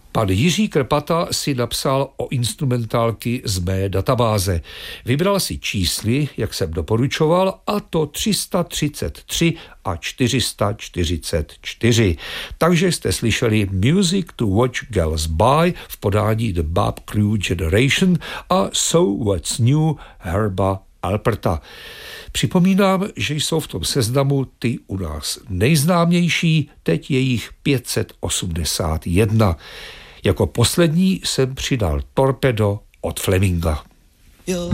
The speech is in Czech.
Pan Jiří Krpata si napsal o instrumentálky z mé databáze. Vybral si čísly, jak jsem doporučoval, a to 333 a 444. Takže jste slyšeli Music to Watch Girls By v podání The Bob Crew Generation a So What's New Herba Alperta. Připomínám, že jsou v tom seznamu ty u nás nejznámější, teď je jich 581. Jako poslední jsem přidal Torpedo od Fleminga.